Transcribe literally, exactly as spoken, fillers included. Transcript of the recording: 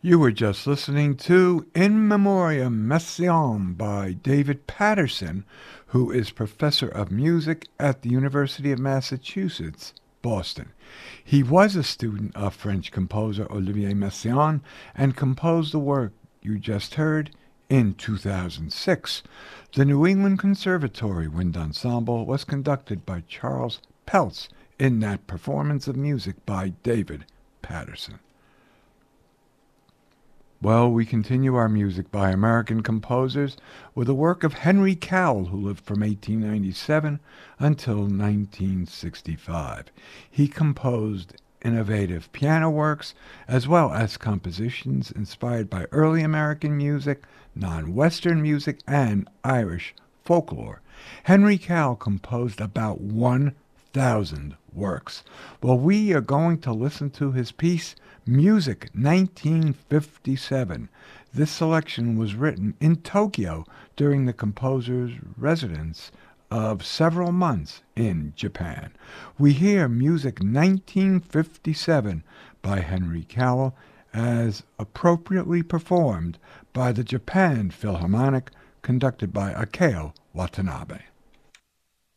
You were just listening to In Memoriam Messiaen by David Patterson, who is professor of music at the University of Massachusetts, Boston. He was a student of French composer Olivier Messiaen and composed the work you just heard in two thousand six. The New England Conservatory Wind Ensemble was conducted by Charles Peltz in that performance of music by David Patterson. Well, we continue our music by American composers with a work of Henry Cowell, who lived from eighteen ninety-seven until nineteen sixty-five. He composed innovative piano works as well as compositions inspired by early American music, non-Western music, and Irish folklore. Henry Cowell composed about one thousand works. Well, we are going to listen to his piece, Music nineteen fifty-seven. This selection was written in Tokyo during the composer's residence of several months in Japan. We hear Music nineteen fifty-seven by Henry Cowell as appropriately performed by the Japan Philharmonic, conducted by Akio Watanabe.